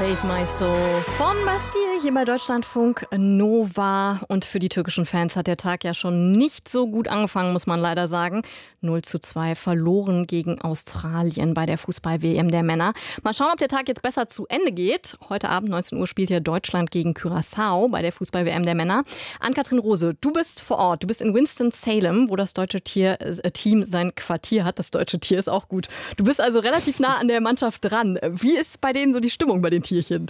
Save My Soul von Bastille hier bei Deutschlandfunk Nova. Und für die türkischen Fans hat der Tag ja schon nicht so gut angefangen, muss man leider sagen. 0:2 verloren gegen Australien bei der Fußball-WM der Männer. Mal schauen, ob der Tag jetzt besser zu Ende geht. Heute Abend 19 Uhr spielt ja Deutschland gegen Curaçao bei der Fußball-WM der Männer. Ann-Kathrin Rose, du bist vor Ort. Du bist in Winston-Salem, wo das deutsche Team sein Quartier hat. Das deutsche Tier ist auch gut. Du bist also relativ nah an der Mannschaft dran. Wie ist bei denen so die Stimmung bei den Tierchen?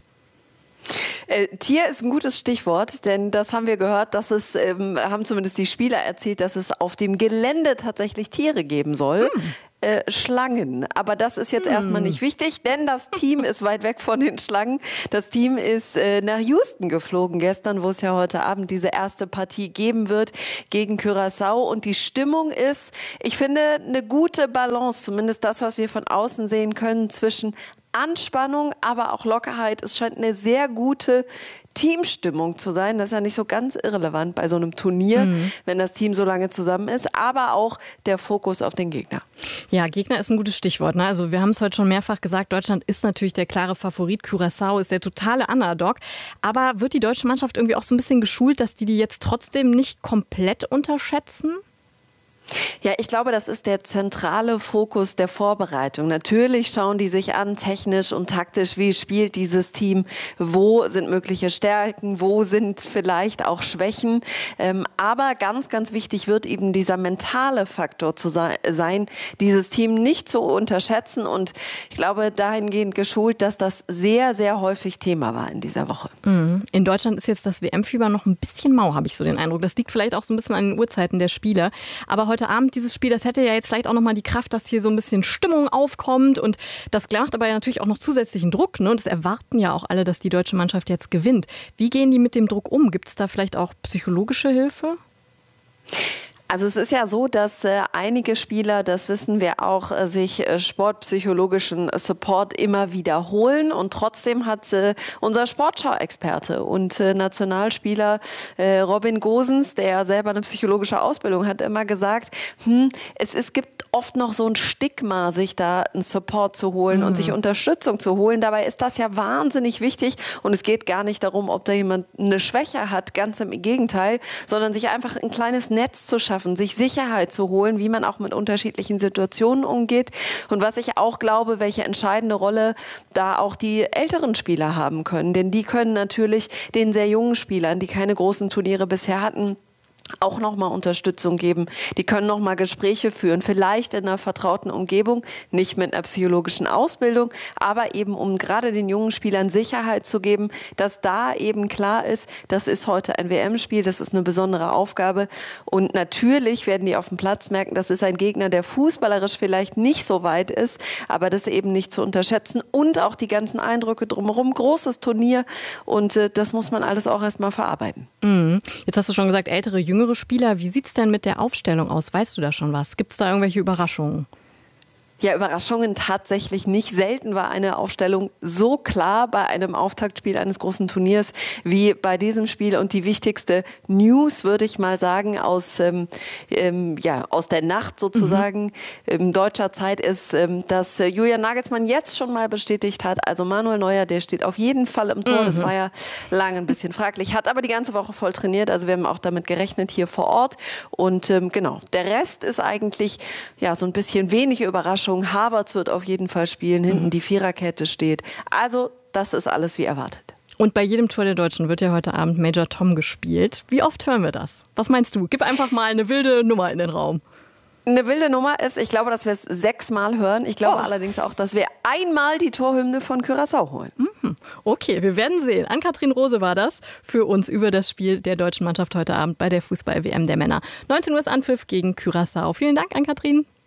Tier ist ein gutes Stichwort, denn das haben wir gehört, dass es, haben zumindest die Spieler erzählt, dass es auf dem Gelände tatsächlich Tiere geben soll. Schlangen. Aber das ist jetzt erstmal nicht wichtig, denn das Team ist weit weg von den Schlangen. Das Team ist nach Houston geflogen gestern, wo es ja heute Abend diese erste Partie geben wird gegen Curaçao. Und die Stimmung ist, ich finde, eine gute Balance, zumindest das, was wir von außen sehen können, zwischen Anspannung, aber auch Lockerheit. Es scheint eine sehr gute Teamstimmung zu sein. Das ist ja nicht so ganz irrelevant bei so einem Turnier, wenn das Team so lange zusammen ist, aber auch der Fokus auf den Gegner. Ja, Gegner ist ein gutes Stichwort. Ne? Also wir haben es heute schon mehrfach gesagt, Deutschland ist natürlich der klare Favorit. Curaçao ist der totale Underdog. Aber wird die deutsche Mannschaft irgendwie auch so ein bisschen geschult, dass die jetzt trotzdem nicht komplett unterschätzen? Ja, ich glaube, das ist der zentrale Fokus der Vorbereitung. Natürlich schauen die sich an, technisch und taktisch, wie spielt dieses Team, wo sind mögliche Stärken, wo sind vielleicht auch Schwächen. Aber ganz, ganz wichtig wird eben dieser mentale Faktor zu sein, dieses Team nicht zu unterschätzen. Und ich glaube, dahingehend geschult, dass das sehr, sehr häufig Thema war in dieser Woche. In Deutschland ist jetzt das WM-Fieber noch ein bisschen mau, habe ich so den Eindruck. Das liegt vielleicht auch so ein bisschen an den Uhrzeiten der Spiele. Aber heute Abend dieses Spiel, das hätte ja jetzt vielleicht auch nochmal die Kraft, dass hier so ein bisschen Stimmung aufkommt. Und das macht aber ja natürlich auch noch zusätzlichen Druck. Ne? Und das erwarten ja auch alle, dass die deutsche Mannschaft jetzt gewinnt. Wie gehen die mit dem Druck um? Gibt es da vielleicht auch psychologische Hilfe? Also es ist ja so, dass einige Spieler, das wissen wir auch, sich sportpsychologischen Support immer wiederholen. Und trotzdem hat unser Sportschau-Experte und Nationalspieler Robin Gosens, der selber eine psychologische Ausbildung hat, immer gesagt, es gibt oft noch so ein Stigma, sich da einen Support zu holen und sich Unterstützung zu holen. Dabei ist das ja wahnsinnig wichtig und es geht gar nicht darum, ob da jemand eine Schwäche hat, ganz im Gegenteil, sondern sich einfach ein kleines Netz zu schaffen, sich Sicherheit zu holen, wie man auch mit unterschiedlichen Situationen umgeht. Und was ich auch glaube, welche entscheidende Rolle da auch die älteren Spieler haben können, denn die können natürlich den sehr jungen Spielern, die keine großen Turniere bisher hatten, auch nochmal Unterstützung geben. Die können nochmal Gespräche führen, vielleicht in einer vertrauten Umgebung, nicht mit einer psychologischen Ausbildung, aber eben um gerade den jungen Spielern Sicherheit zu geben, dass da eben klar ist, das ist heute ein WM-Spiel, das ist eine besondere Aufgabe und natürlich werden die auf dem Platz merken, das ist ein Gegner, der fußballerisch vielleicht nicht so weit ist, aber das eben nicht zu unterschätzen und auch die ganzen Eindrücke drumherum, großes Turnier und das muss man alles auch erstmal verarbeiten. Jetzt hast du schon gesagt, jüngere Spieler. Wie sieht es denn mit der Aufstellung aus? Weißt du da schon was? Gibt es da irgendwelche Überraschungen? Ja, Überraschungen tatsächlich nicht. Selten war eine Aufstellung so klar bei einem Auftaktspiel eines großen Turniers wie bei diesem Spiel. Und die wichtigste News, würde ich mal sagen, aus der Nacht sozusagen deutscher Zeit ist, dass Julian Nagelsmann jetzt schon mal bestätigt hat, also Manuel Neuer, der steht auf jeden Fall im Tor. Das war ja lange ein bisschen fraglich, hat aber die ganze Woche voll trainiert. Also wir haben auch damit gerechnet hier vor Ort. Und genau, der Rest ist eigentlich ja so ein bisschen wenig Überraschung. Havertz wird auf jeden Fall spielen, hinten die Viererkette steht. Also das ist alles wie erwartet. Und bei jedem Tor der Deutschen wird ja heute Abend Major Tom gespielt. Wie oft hören wir das? Was meinst du? Gib einfach mal eine wilde Nummer in den Raum. Eine wilde Nummer ist, ich glaube, dass wir es 6-mal hören. Ich glaube allerdings auch, dass wir einmal die Torhymne von Curaçao holen. Okay, wir werden sehen. Ann-Kathrin Rose war das für uns über das Spiel der deutschen Mannschaft heute Abend bei der Fußball-WM der Männer. 19 Uhr ist Anpfiff gegen Curaçao. Vielen Dank, Ann-Kathrin.